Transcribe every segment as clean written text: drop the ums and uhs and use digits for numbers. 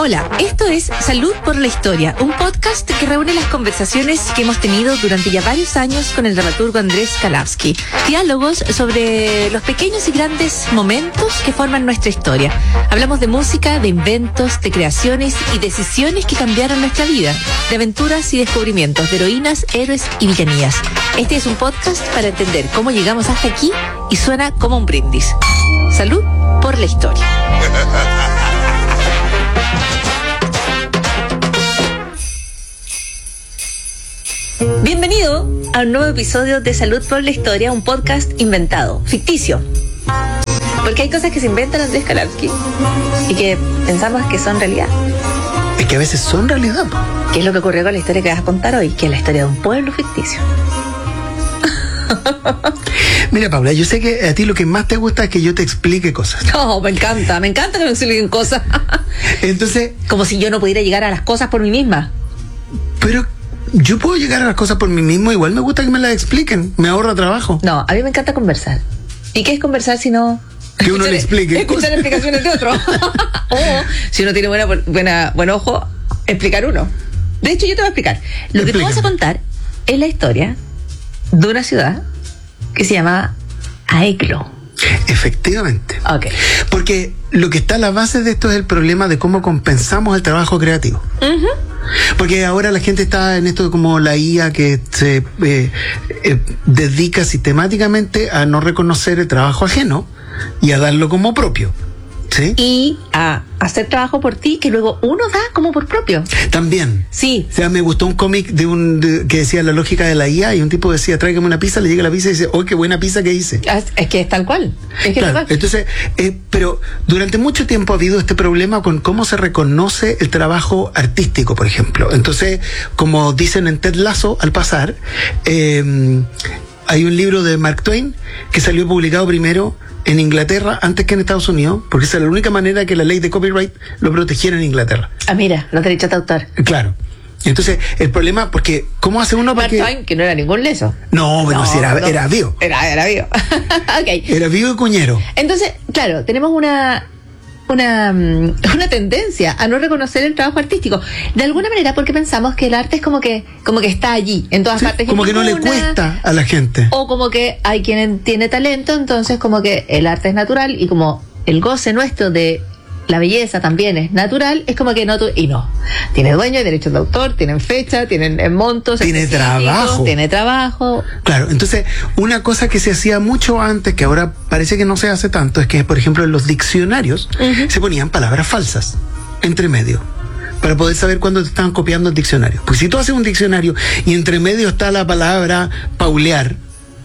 Hola, esto es Salud por la Historia, un podcast que reúne las conversaciones que hemos tenido durante ya varios años con el dramaturgo Andrés Kalavsky. Diálogos sobre los pequeños y grandes momentos que forman nuestra historia. Hablamos de música, de inventos, de creaciones y decisiones que cambiaron nuestra vida, de aventuras y descubrimientos, de heroínas, héroes y villanías. Este es un podcast para entender cómo llegamos hasta aquí y suena como un brindis. Salud por la Historia. Bienvenido a un nuevo episodio de Salud por la Historia, un podcast inventado, ficticio. Porque hay cosas que se inventan Andrés Kalavsky y que pensamos que son realidad. Es que a veces son realidad. ¿Qué es lo que ocurrió con la historia que vas a contar hoy? Que es la historia de un pueblo ficticio. Mira, Paula, yo sé que a ti lo que más te gusta es que yo te explique cosas. No, me encanta que me expliquen cosas. Entonces, como si yo no pudiera llegar a las cosas por mí misma. Pero yo puedo llegar a las cosas por mí mismo, igual me gusta que me las expliquen, me ahorra trabajo. No, a mí me encanta conversar. ¿Y qué es conversar si no que uno le explique? Escuchar explicaciones de otro. O, si uno tiene buen ojo, explicar uno. De hecho, yo te voy a explicar. Lo que tú vas a contar es la historia de una ciudad que se llama Aeklo. Efectivamente. Okay. Porque lo que está a la base de esto es el problema de cómo compensamos el trabajo creativo. Uh-huh. Porque ahora la gente está en esto como la IA que se dedica sistemáticamente a no reconocer el trabajo ajeno y a darlo como propio. ¿Sí? Y a hacer trabajo por ti que luego uno da como por propio. También. Sí. O sea, me gustó un cómic que decía la lógica de la IA y un tipo decía, tráigame una pizza, le llega la pizza y dice, ¡oh, qué buena pizza que hice! Es que es tal cual. Es que claro, entonces, pero durante mucho tiempo ha habido este problema con cómo se reconoce el trabajo artístico, por ejemplo. Entonces, como dicen en Ted Lasso, al pasar, hay un libro de Mark Twain que salió publicado primero en Inglaterra antes que en Estados Unidos, porque esa era la única manera que la ley de copyright lo protegiera en Inglaterra. Ah, mira, los derechos de autor. Claro. Entonces, el problema, porque, ¿cómo hace uno para que...? Mark Twain, que no era ningún leso. No, bueno, si era vivo. Era vivo. Okay. Era vivo y cuñero. Entonces, claro, tenemos una tendencia a no reconocer el trabajo artístico de alguna manera, porque pensamos que el arte es como que está allí en todas partes, como que no le cuesta a la gente, o como que hay quien tiene talento, entonces como que el arte es natural y como el goce nuestro de la belleza también es natural, es como que no, tiene dueño, hay derechos de autor, tienen fecha, tienen montos, tiene trabajo. Claro, entonces una cosa que se hacía mucho antes, que ahora parece que no se hace tanto, es que por ejemplo en los diccionarios se ponían palabras falsas entre medio para poder saber cuándo te estaban copiando el diccionario. Pues si tú haces un diccionario y entre medio está la palabra paulear,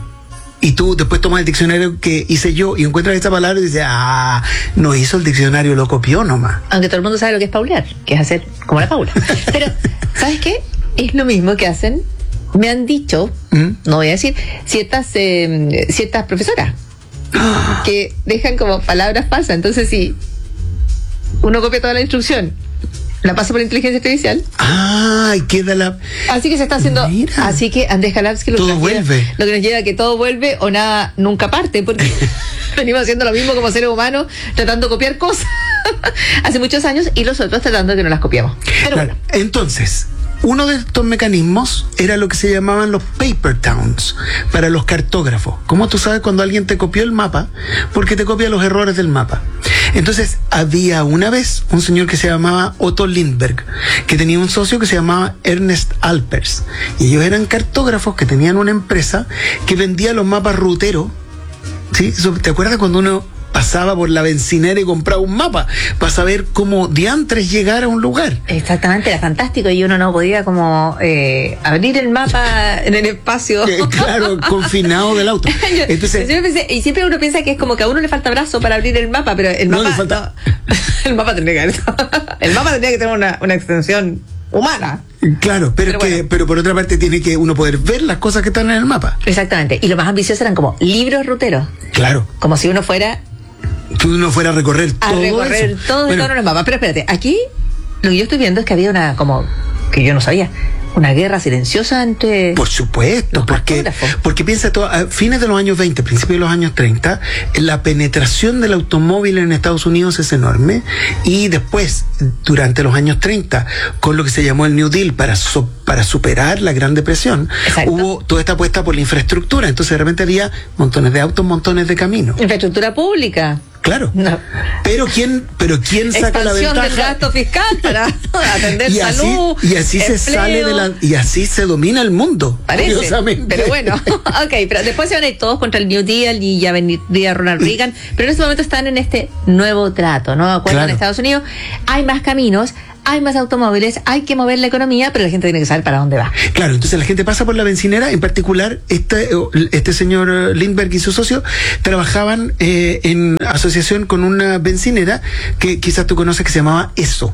y tú después tomas el diccionario que hice yo y encuentras esa palabra y dices, no hizo el diccionario, lo copió nomás. Aunque todo el mundo sabe lo que es paulear, que es hacer como la Paula. Pero, ¿sabes qué? Es lo mismo que hacen, me han dicho, no voy a decir, ciertas profesoras que dejan como palabras falsas. Entonces, si uno copia toda la instrucción, la pasa por inteligencia artificial. Y queda la... Así que se está haciendo... Mira. Así que Andrés Kalavsky lo que nos lleva a que todo vuelve o nada nunca parte, porque venimos haciendo lo mismo como seres humanos, tratando de copiar cosas hace muchos años y los otros tratando de que no las copiamos. Pero claro. Bueno. Entonces, uno de estos mecanismos era lo que se llamaban los paper towns para los cartógrafos. ¿Cómo tú sabes cuando alguien te copió el mapa? Porque te copia los errores del mapa. Entonces, había una vez un señor que se llamaba Otto Lindbergh, que tenía un socio que se llamaba Ernest Alpers. Y ellos eran cartógrafos que tenían una empresa que vendía los mapas ruteros. ¿Sí? ¿Te acuerdas cuando uno pasaba por la bencinera y compraba un mapa para saber cómo diantres llegar a un lugar? Exactamente, era fantástico y uno no podía como abrir el mapa en el espacio. Claro, confinado del auto. Entonces, y siempre uno piensa que es como que a uno le falta brazo para abrir el mapa, pero el mapa el mapa tendría que tener una extensión humana. Claro, pero por otra parte tiene que uno poder ver las cosas que están en el mapa. Exactamente, y lo más ambicioso eran como libros ruteros. Claro. Como si uno fuera a recorrer todos los mapas. Pero espérate, aquí lo que yo estoy viendo es que había que yo no sabía, una guerra silenciosa entre... Por supuesto, porque piensa todo, a fines de los años 20, principios de los años 30, la penetración del automóvil en Estados Unidos es enorme, y después, durante los años 30, con lo que se llamó el New Deal para superar la Gran Depresión, Exacto. hubo toda esta apuesta por la infraestructura, entonces de repente había montones de autos, montones de caminos. Infraestructura pública. Claro. No. Pero quién saca la ventaja del gasto fiscal para atender salud, y así se sale y así se domina el mundo. Parece, pero bueno, pero después se van a ir todos contra el New Deal y ya vendría Ronald Reagan, pero en este momento están en este nuevo trato, ¿no? Acuerdo en Estados Unidos, hay más caminos, hay más automóviles, hay que mover la economía, pero la gente tiene que saber para dónde va. Claro, entonces la gente pasa por la bencinera, en particular este señor Lindbergh y su socio trabajaban en asociación con una bencinera que quizás tú conoces, que se llamaba ESO.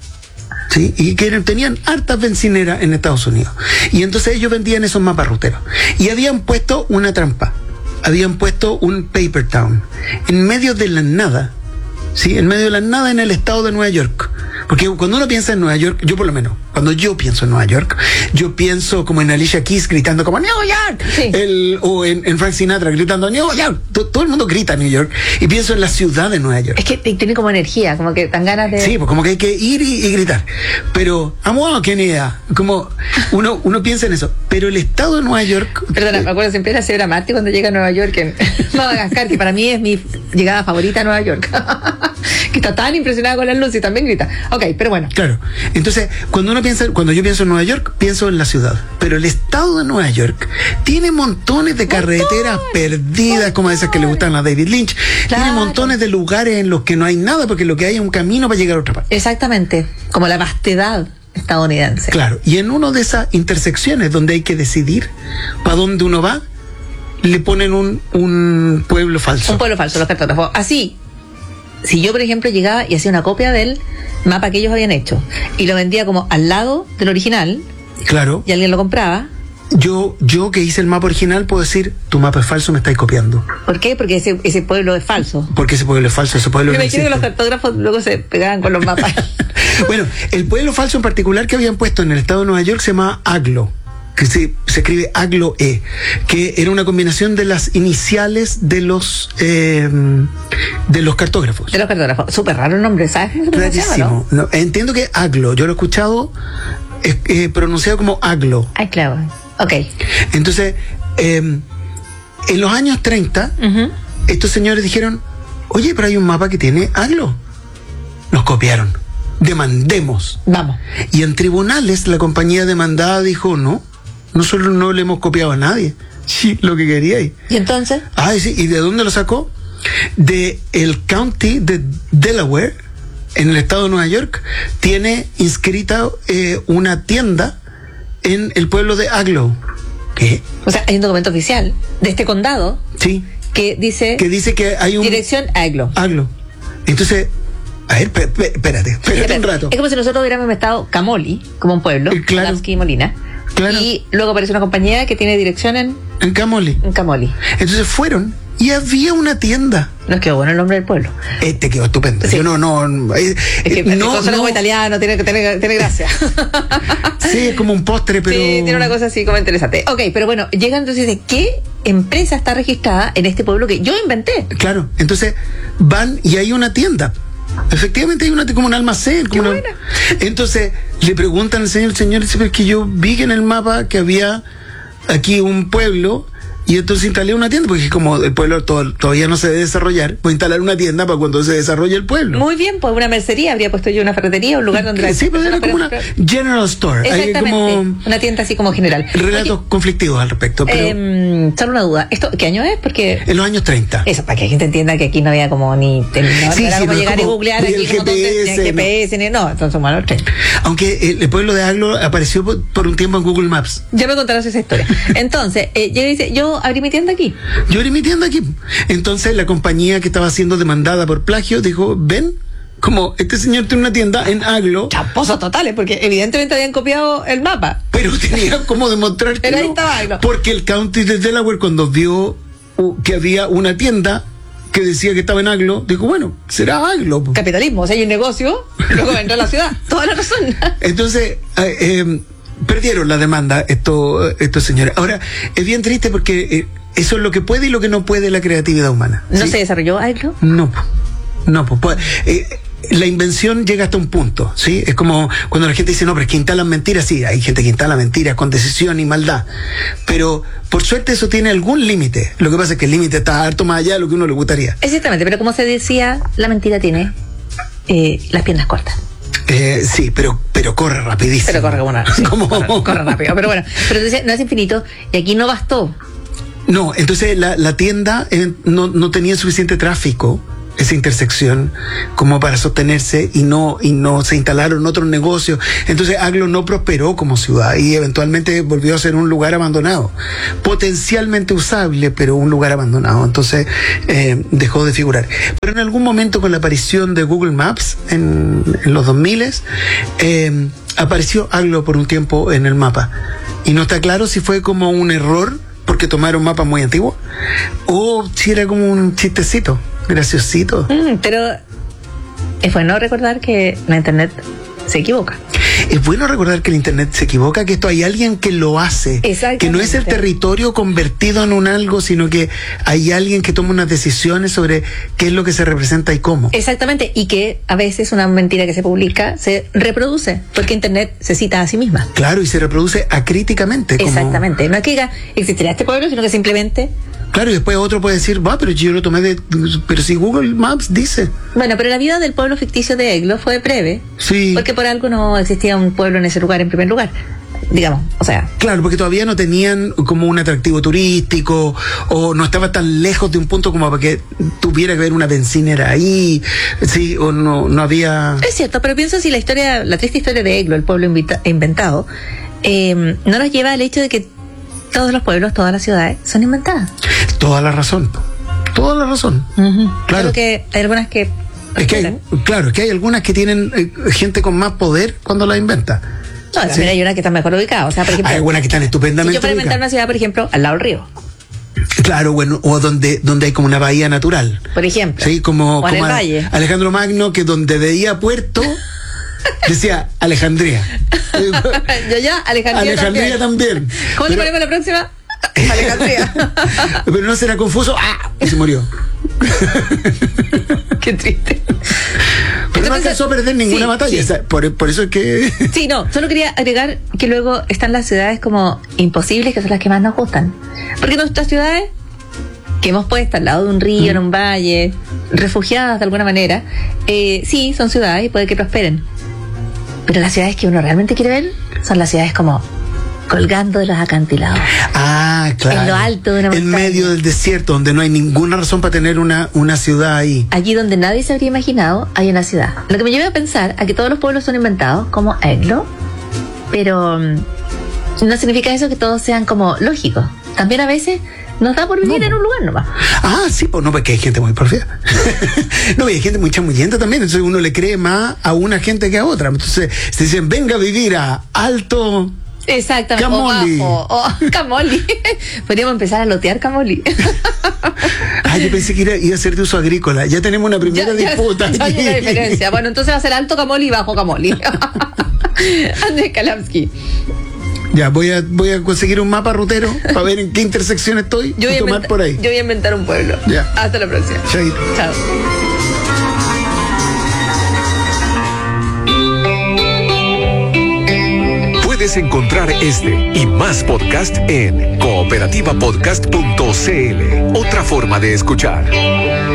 ¿Sí? Y que tenían hartas bencineras en Estados Unidos. Y entonces ellos vendían esos mapas ruteros. Y habían puesto una trampa. Habían puesto un paper town en medio de la nada. ¿Sí? En medio de la nada, en el estado de Nueva York. Porque cuando uno piensa en Nueva York, yo por lo menos, cuando yo pienso en Nueva York, yo pienso como en Alicia Keys gritando como New York, sí. O en Frank Sinatra gritando New York. Todo el mundo grita New York, y pienso en la ciudad de Nueva York. Es que tiene como energía, como que dan ganas de... Sí, pues como que hay que ir y gritar. Pero, amo, qué idea. Como uno piensa en eso. Pero el estado de Nueva York... Perdona, me acuerdo siempre de la señora Marty cuando llega a Nueva York en Madagascar, que para mí es mi llegada favorita a Nueva York. Que está tan impresionada con las luces y también grita. Ok, pero bueno. Claro. Entonces, cuando yo pienso en Nueva York, pienso en la ciudad. Pero el estado de Nueva York tiene montones de carreteras perdidas, como esas que le gustan a David Lynch. Claro. Tiene montones de lugares en los que no hay nada, porque lo que hay es un camino para llegar a otra parte. Exactamente. Como la vastedad estadounidense. Claro. Y en una de esas intersecciones donde hay que decidir para dónde uno va, le ponen un pueblo falso. Un pueblo falso, los cartógrafos. Así. Si yo, por ejemplo, llegaba y hacía una copia del mapa que ellos habían hecho y lo vendía como al lado del original, claro, y alguien lo compraba, yo que hice el mapa original puedo decir, tu mapa es falso, me estáis copiando. ¿Por qué? Porque ese pueblo es falso. Porque ese pueblo es falso, ese pueblo no existe. Me imagino que los cartógrafos luego se pegaban con los mapas. Bueno, el pueblo falso en particular que habían puesto en el estado de Nueva York se llamaba Aglo, que se escribe Aglo-E, que era una combinación de las iniciales de los cartógrafos. De los cartógrafos. Súper raro el nombre, ¿sabes? Rarísimo. No, entiendo que Aglo, yo lo he escuchado pronunciado como Aglo. Ay, claro. Ok. Entonces, en los años 30, estos señores dijeron, oye, pero hay un mapa que tiene Aglo. Nos copiaron. Demandemos. Vamos. Y en tribunales la compañía demandada dijo, no, nosotros no le hemos copiado a nadie. Sí, lo que queríais. ¿Y entonces? Sí. ¿Y de dónde lo sacó? De el county de Delaware, en el estado de Nueva York, tiene inscrita una tienda en el pueblo de Aglo. ¿Qué? O sea, hay un documento oficial de este condado. Sí. Que dice que hay un... Dirección Aglo. Aglo. Entonces... A ver, espérate un rato. Es como si nosotros hubiéramos estado Camoli, como un pueblo, claro. Lamsky y Molina. Claro. Y luego aparece una compañía que tiene dirección en Camoli. En Camoli. Entonces fueron y había una tienda. Nos quedó bueno el nombre del pueblo. Te quedó estupendo. Sí. Yo no. Es que no como italiano, tiene gracia. Sí, es como un postre, pero. Sí, tiene una cosa así como interesante. Ok, pero bueno, llegan entonces de qué empresa está registrada en este pueblo que yo inventé. Claro, entonces van y hay una tienda. Efectivamente hay como un almacén. Como Entonces le preguntan al señor dice, pero es que yo vi que en el mapa que había aquí un pueblo, y entonces instalé una tienda, porque como el pueblo todavía no se debe desarrollar, voy a instalar una tienda para cuando se desarrolle el pueblo. Muy bien, pues una mercería, habría puesto yo una ferretería, un lugar donde... Sí, pero era como una general store. Exactamente, como una tienda así como general. Relatos conflictivos al respecto. Pero solo una duda, ¿esto qué año es? Porque... En los años 30. Eso, para que la gente entienda que aquí no había como ni... No era como llegar y googlear aquí el GPS, no, entonces somos los 30. Aunque el pueblo de Aglo apareció por un tiempo en Google Maps. Ya me contarás esa historia. Entonces, llega y dice, yo abrí mi tienda aquí. Entonces la compañía que estaba siendo demandada por plagio dijo, ven, como este señor tiene una tienda en Aglo. Chaposos totales, porque evidentemente habían copiado el mapa. Pero tenía como demostrar que pero ahí no, estaba Aglo. porque el county de Delaware, cuando vio que había una tienda que decía que estaba en Aglo, dijo, bueno, será Aglo. Capitalismo, o sea, hay un negocio, luego entra a la ciudad. Toda la razón. Entonces, perdieron la demanda estos señores. Ahora, es bien triste porque eso es lo que puede y lo que no puede la creatividad humana. ¿No ¿sí? se desarrolló algo? No, pues. La invención llega hasta un punto, ¿sí? Es como cuando la gente dice, no, pero es que instalan mentiras. Sí, hay gente que instala mentiras con decisión y maldad. Pero, por suerte, eso tiene algún límite. Lo que pasa es que el límite está harto más allá de lo que uno le gustaría. Exactamente, pero como se decía, la mentira tiene las piernas cortas. Sí, pero corre rapidísimo. Pero corre como una... Sí, ¿Cómo? corre rápido, pero bueno. Pero entonces no es infinito, y aquí no bastó. No, entonces la tienda no tenía suficiente tráfico, esa intersección, como para sostenerse, y no se instalaron otros negocios. Entonces Aglo no prosperó como ciudad y eventualmente volvió a ser un lugar abandonado, potencialmente usable, pero un lugar abandonado. Entonces dejó de figurar. Pero en algún momento, con la aparición de Google Maps en los 2000, apareció Aglo por un tiempo en el mapa, y no está claro si fue como un error porque tomaron mapas muy antiguos o si era como un chistecito graciosito. Pero es bueno recordar que la internet se equivoca. Es bueno recordar que el internet se equivoca, que esto hay alguien que lo hace, que no es el territorio convertido en un algo, sino que hay alguien que toma unas decisiones sobre qué es lo que se representa y cómo. Exactamente, y que a veces una mentira que se publica se reproduce, porque internet se cita a sí misma. Claro, y se reproduce acríticamente. Exactamente, no es que diga, existirá este pueblo, sino que simplemente... Claro, y después otro puede decir, pero yo lo tomé pero si Google Maps dice. Bueno, pero la vida del pueblo ficticio de Eglo fue breve. Sí. Porque por algo no existía un pueblo en ese lugar en primer lugar. Digamos, o sea. Claro, porque todavía no tenían como un atractivo turístico, o no estaba tan lejos de un punto como para que tuviera que haber una bencinera ahí, sí, o no había... Es cierto, pero pienso si la triste historia de Eglo, el pueblo inventado, no nos lleva al hecho de que todos los pueblos, todas las ciudades son inventadas. Toda la razón. Uh-huh. Claro. Creo que hay algunas que... Es que hay algunas que tienen gente con más poder cuando la inventa. No, también hay unas que están mejor ubicadas. O sea, por ejemplo, hay algunas que están estupendamente si yo para inventar ubicadas. una ciudad, por ejemplo, al lado del río. Claro, bueno, o donde hay como una bahía natural. Por ejemplo. Sí, como el valle. Alejandro Magno, que donde veía puerto decía Alejandría. Alejandría también. ¿Cómo le ponemos la próxima? Alejandría. Pero no será confuso. Y se murió. Qué triste. Pero no alcanzó a perder ninguna batalla. Sí. Por eso es que... Sí, no, solo quería agregar que luego están las ciudades como imposibles, que son las que más nos gustan. Porque nuestras ciudades, que hemos puesto al lado de un río, en un valle, refugiadas de alguna manera, sí, son ciudades y puede que prosperen. Pero las ciudades que uno realmente quiere ver son las ciudades como colgando de los acantilados. Ah, claro. En lo alto de una montaña. En medio del desierto, donde no hay ninguna razón para tener una ciudad ahí. Allí donde nadie se habría imaginado, hay una ciudad. Lo que me lleva a pensar a que todos los pueblos son inventados, como Eglo, pero no significa eso que todos sean como lógicos. También a veces nos da por vivir en un lugar nomás. Ah, sí, pues no, porque hay gente muy porfía. No, y hay gente muy chamuyenta también, entonces uno le cree más a una gente que a otra. Entonces se dicen, venga a vivir a Alto... Exactamente. Camoli. Camoli. Podríamos empezar a lotear Camoli. Yo pensé que iba a ser de uso agrícola. Ya tenemos una primera disputa. Ya hay una diferencia. Bueno, entonces va a ser Alto Camoli y Bajo Camoli. Andrés Kalamsky. Ya, voy a conseguir un mapa rutero para ver en qué intersección estoy y tomar por ahí. Yo voy a inventar un pueblo. Ya. Hasta la próxima. Chaito. Chao. Puedes encontrar este y más podcast en cooperativapodcast.cl. Otra forma de escuchar.